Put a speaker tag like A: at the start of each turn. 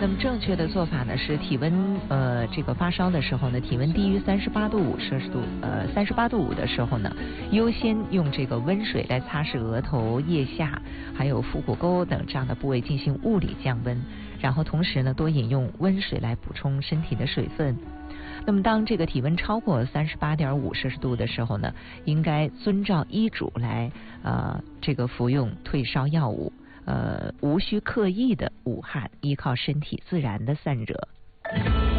A: 那么正确的做法呢是体温这个发烧的时候呢，体温低于38度5的时候呢，优先用这个温水来擦拭额头、腋下还有腹股沟等这样的部位进行物理降温，然后同时呢多饮用温水来补充身体的水分。那么当这个体温超过38.5°C的时候呢，应该遵照医嘱来这个服用退烧药物，无需刻意的捂汗，依靠身体自然的散热。